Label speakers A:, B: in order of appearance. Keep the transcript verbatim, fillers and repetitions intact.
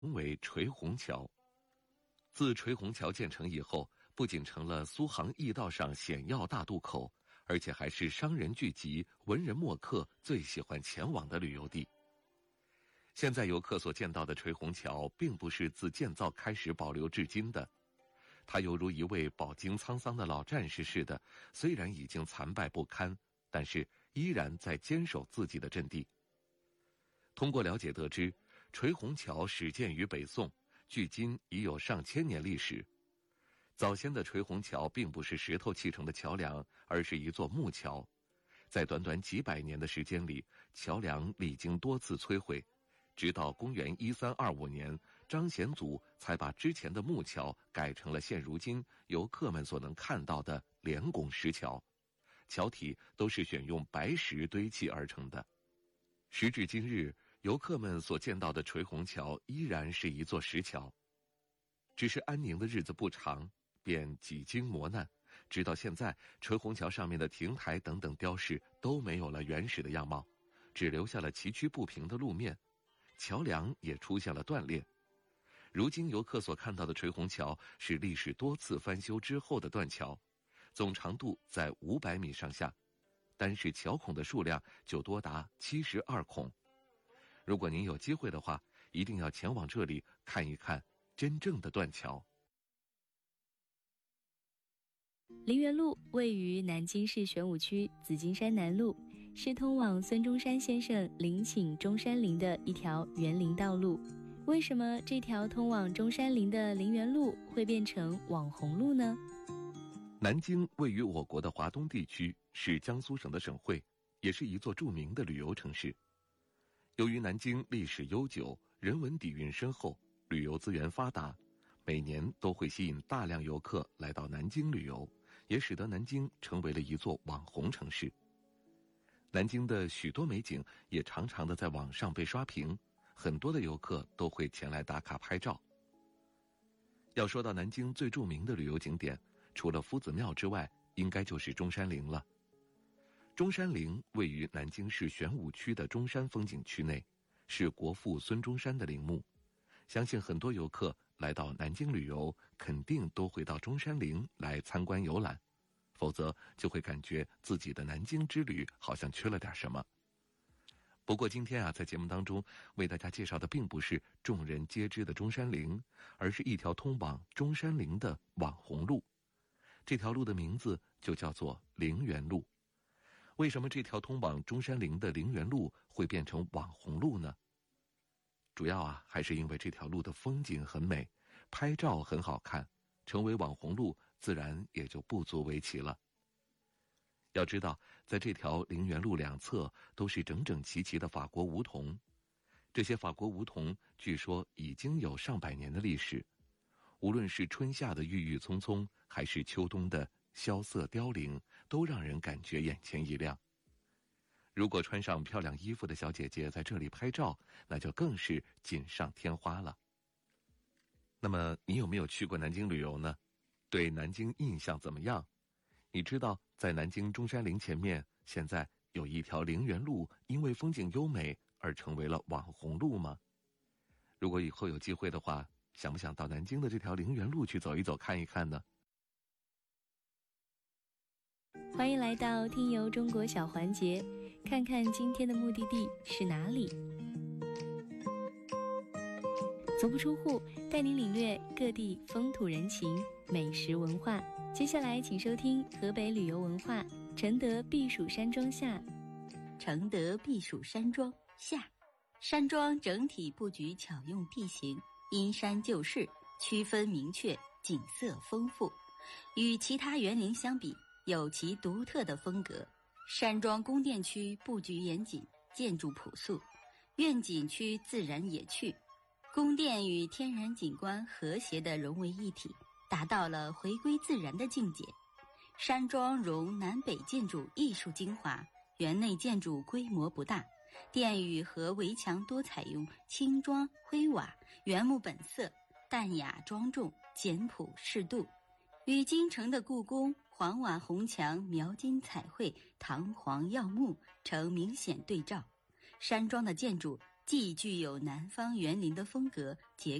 A: 为垂虹桥。自垂虹桥建成以后，不仅成了苏杭驿道上险要大渡口，而且还是商人聚集、文人墨客最喜欢前往的旅游地。现在游客所见到的垂虹桥，并不是自建造开始保留至今的，它犹如一位饱经沧桑的老战士似的，虽然已经残败不堪，但是依然在坚守自己的阵地。通过了解得知，垂虹桥始建于北宋，距今已有上千年历史。早先的垂虹桥并不是石头砌成的桥梁，而是一座木桥。在短短几百年的时间里，桥梁历经多次摧毁，直到公元一三二五年，张显祖才把之前的木桥改成了现如今游客们所能看到的连拱石桥，桥体都是选用白石堆砌而成的。时至今日，游客们所见到的垂虹桥依然是一座石桥，只是安宁的日子不长，便几经磨难，直到现在，垂虹桥上面的亭台等等雕饰都没有了原始的样貌，只留下了崎岖不平的路面，桥梁也出现了断裂。如今游客所看到的垂虹桥是历史多次翻修之后的断桥，总长度在五百米上下，单是桥孔的数量就多达七十二孔。如果您有机会的话，一定要前往这里看一看真正的断桥。
B: 陵园路位于南京市玄武区紫金山南路，是通往孙中山先生陵寝中山陵的一条园林道路。为什么这条通往中山陵的陵园路会变成网红路呢？
A: 南京位于我国的华东地区，是江苏省的省会，也是一座著名的旅游城市。由于南京历史悠久，人文底蕴深厚，旅游资源发达，每年都会吸引大量游客来到南京旅游，也使得南京成为了一座网红城市。南京的许多美景也常常的在网上被刷屏，很多的游客都会前来打卡拍照。要说到南京最著名的旅游景点，除了夫子庙之外，应该就是中山陵了。中山陵位于南京市玄武区的中山风景区内，是国父孙中山的陵墓。相信很多游客来到南京旅游，肯定都会到中山陵来参观游览，否则就会感觉自己的南京之旅好像缺了点什么。不过今天啊，在节目当中为大家介绍的并不是众人皆知的中山陵，而是一条通往中山陵的网红路。这条路的名字就叫做陵园路。为什么这条通往中山陵的陵园路会变成网红路呢？主要啊，还是因为这条路的风景很美，拍照很好看，成为网红路自然也就不足为奇了。要知道，在这条陵园路两侧都是整整齐齐的法国梧桐，这些法国梧桐据说已经有上百年的历史，无论是春夏的郁郁葱葱，还是秋冬的萧瑟凋零，都让人感觉眼前一亮。如果穿上漂亮衣服的小姐姐在这里拍照，那就更是锦上添花了。那么你有没有去过南京旅游呢？对南京印象怎么样？你知道在南京中山陵前面现在有一条陵园路，因为风景优美而成为了网红路吗？如果以后有机会的话，想不想到南京的这条陵园路去走一走看一看呢？
B: 欢迎来到听游中国小环节，看看今天的目的地是哪里。足不出户，带您领略各地风土人情、美食文化。接下来请收听河北旅游文化承德避暑山庄下。
C: 承德避暑山庄下，山庄整体布局巧用地形，因山就势，区分明确，景色丰富，与其他园林相比有其独特的风格。山庄宫殿区布局严谨，建筑朴素，苑景区自然野趣，宫殿与天然景观和谐地融为一体，达到了回归自然的境界。山庄融南北建筑艺术精华，园内建筑规模不大，殿宇和围墙多采用轻装灰瓦，原木本色，淡雅庄重，简朴适度，与京城的故宫黄瓦红墙、描金彩绘、堂皇耀目成明显对照。山庄的建筑既具有南方园林的风格，结